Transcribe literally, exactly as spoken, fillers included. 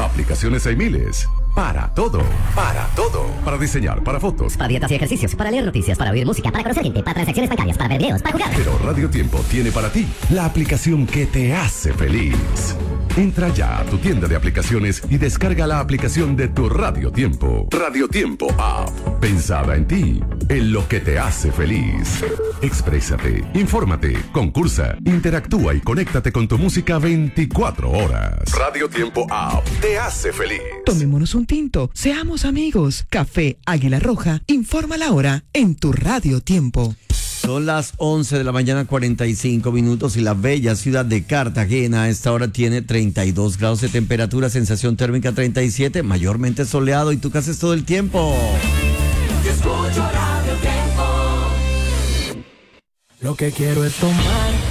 Aplicaciones hay miles. Para todo, para todo. Para diseñar, para fotos, para dietas y ejercicios, para leer noticias, para oír música, para conocer gente, para transacciones bancarias, para ver videos, para jugar. Pero Radio Tiempo tiene para ti la aplicación que te hace feliz. Entra ya a tu tienda de aplicaciones y descarga la aplicación de tu Radio Tiempo. Radio Tiempo App. Pensada en ti, en lo que te hace feliz. Exprésate, infórmate, concursa, interactúa y conéctate con tu música veinticuatro horas. Radio Tiempo App te hace feliz. Tomémonos un tinto, seamos amigos. Café Águila Roja, informa la hora en tu Radio Tiempo. Son las once de la mañana, cuarenta y cinco minutos, y la bella ciudad de Cartagena a esta hora tiene treinta y dos grados de temperatura, sensación térmica treinta y siete, mayormente soleado. ¿Y tú qué haces todo el tiempo? Yo escucho Radio Tiempo. Lo que quiero es tomar